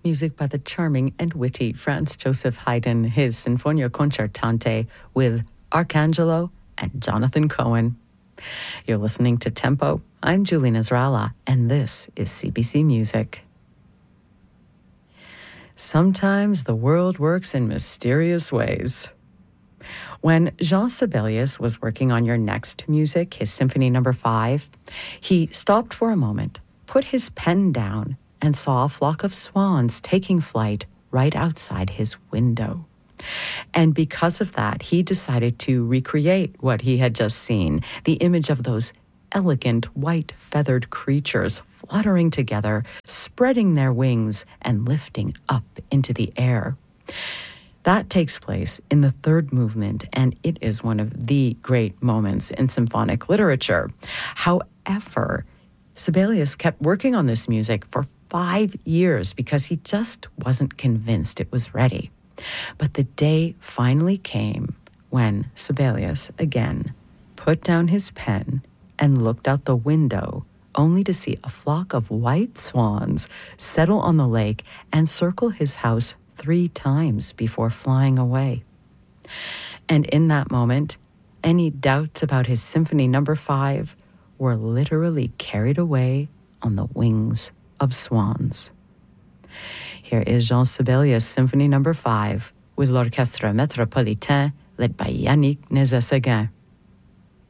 Music by the charming and witty Franz Joseph Haydn, his Sinfonia Concertante with Arcangelo and Jonathan Cohen. You're listening to Tempo. I'm Julie Nasrallah, and this is CBC Music. Sometimes the world works in mysterious ways. When Jean Sibelius was working on your next music, his Symphony No. 5, he stopped for a moment, put his pen down, and saw a flock of swans taking flight right outside his window. And because of that, he decided to recreate what he had just seen, the image of those elegant white feathered creatures fluttering together, spreading their wings and lifting up into the air. That takes place in the third movement, and it is one of the great moments in symphonic literature. However, Sibelius kept working on this music for 5 years because he just wasn't convinced it was ready. But the day finally came when Sibelius again put down his pen and looked out the window, only to see a flock of white swans settle on the lake and circle his house 3 times before flying away. And in that moment, any doubts about his Symphony No. 5 were literally carried away on the wings of swans. Here is Jean Sibelius' Symphony No. 5 with l'Orchestre Métropolitain led by Yannick Nézet-Séguin.